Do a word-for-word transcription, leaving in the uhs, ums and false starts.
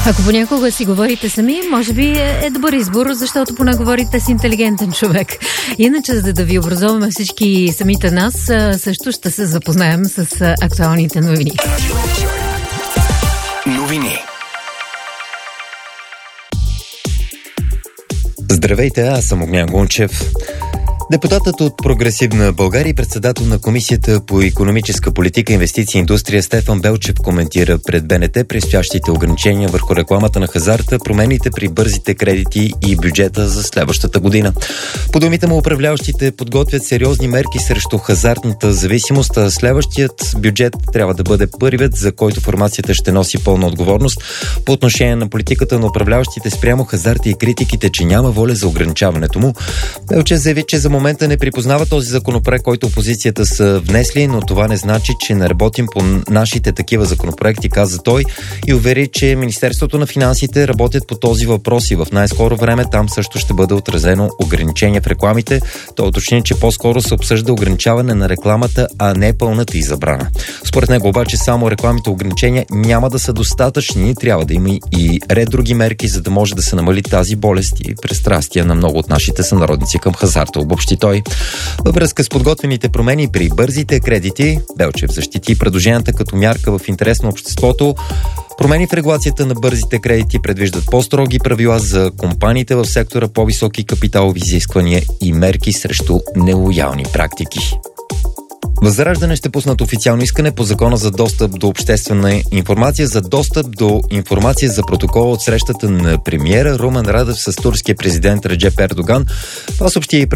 Ако понякога си говорите сами, може би е добър избор, защото поне говорите с интелигентен човек. Иначе, за да ви образуваме всички самите нас, също ще се запознаем с актуалните новини. Новини. Здравейте, аз съм Огнян Гунчев. Депутатът от Прогресивна България и председател на Комисията по икономическа политика, инвестиции и индустрия Стефан Белчев коментира пред БНТ предстоящите ограничения върху рекламата на хазарта, промените при бързите кредити и бюджета за следващата година. По думите му, управляващите подготвят сериозни мерки срещу хазартната зависимост, а следващият бюджет трябва да бъде първият, за който формацията ще носи пълна отговорност по отношение на политиката на управляващите спрямо хазарта и критиките, че няма воля за ограничаването му. Белчев заяви, че за момента не припознава този законопроект, който опозицията са внесли, но това не значи, че не работим по нашите такива законопроекти, каза той, и увери, че Министерството на финансите работят по този въпрос и в най-скоро време там също ще бъде отразено ограничение в рекламите. Той уточни, че по-скоро се обсъжда ограничаване на рекламата, а не пълната и забрана. Според него обаче само рекламите ограничения няма да са достатъчни, трябва да има и ред други мерки, за да може да се намали тази болест и пристрастия на много от нашите сънародници към хазарта, обобщи той. Във връзка с подготвените промени при бързите кредити, Белчев защити предложенията като мярка в интерес на обществото. Промени в регулацията на бързите кредити предвиждат по-строги правила за компаниите в сектора, по-високи капиталови изисквания и мерки срещу нелоялни практики. Възраждане ще пуснат официално искане по закона за достъп до обществена информация за достъп до информация за протокола от срещата на премиера Румен Радев с турския президент Реджеп Ердоган. Това съобщи и